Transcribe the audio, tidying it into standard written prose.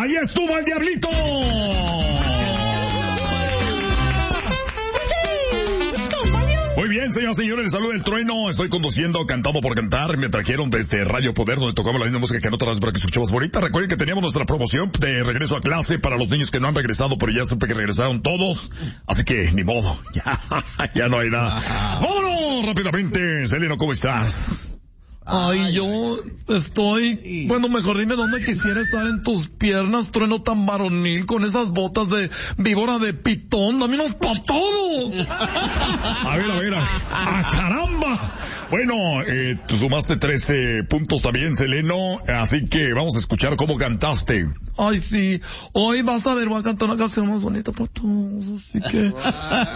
¡Ahí estuvo el diablito! Muy bien, señoras y señores, les saluda el trueno. Estoy conduciendo, cantando por cantar. Me trajeron desde Radio Poder, donde tocamos la misma música que en otras para que escuchamos bonita. Recuerden que teníamos nuestra promoción de regreso a clase para los niños que no han regresado, pero ya supe que regresaron todos. Así que, ni modo, ya no hay nada. ¡Vámonos! Rápidamente, Seleno, ¿cómo estás? Ay, yo estoy... Bueno, mejor dime dónde quisiera estar en tus piernas, trueno tan varonil, con esas botas de víbora de pitón. ¡Dame unos patados! A ver. ¡Ah, caramba! Bueno, tú sumaste 13 puntos también, Seleno, así que vamos a escuchar cómo cantaste. Ay, sí. Hoy vas a ver, voy a cantar una canción más bonita para todos, así que...